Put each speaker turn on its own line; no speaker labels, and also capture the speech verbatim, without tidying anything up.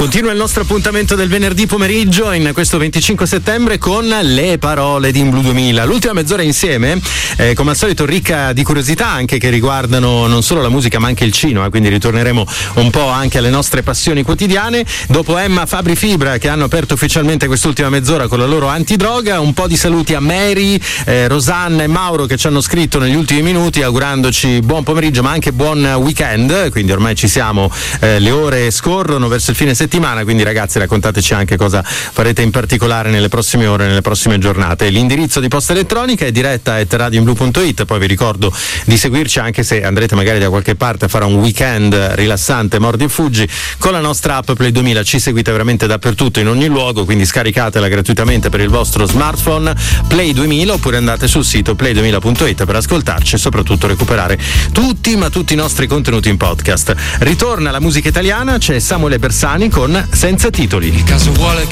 Continua il nostro appuntamento del venerdì pomeriggio in questo venticinque settembre con le parole di In Blu duemila. L'ultima mezz'ora insieme, eh, come al solito ricca di curiosità anche che riguardano non solo la musica ma anche il cinema, quindi ritorneremo un po' anche alle nostre passioni quotidiane. Dopo Emma, Fabri, Fibra che hanno aperto ufficialmente quest'ultima mezz'ora con la loro antidroga, un po' di saluti a Mary, eh, Rosanna e Mauro che ci hanno scritto negli ultimi minuti augurandoci buon pomeriggio ma anche buon weekend, quindi ormai ci siamo, eh, le ore scorrono verso il fine settimana, quindi ragazzi raccontateci anche cosa farete in particolare nelle prossime ore, nelle prossime giornate. L'indirizzo di posta elettronica è diretta at radioinblu punto it, poi vi ricordo di seguirci anche se andrete magari da qualche parte a fare un weekend rilassante, mordi e fuggi, con la nostra app Play duemila. Ci seguite veramente dappertutto, in ogni luogo, quindi scaricatela gratuitamente per il vostro smartphone Play duemila, oppure andate sul sito play duemila punto it per ascoltarci e soprattutto recuperare tutti ma tutti i nostri contenuti in podcast. Ritorna la musica italiana, c'è Samuele Bersani con Senza Titoli.
Il caso vuole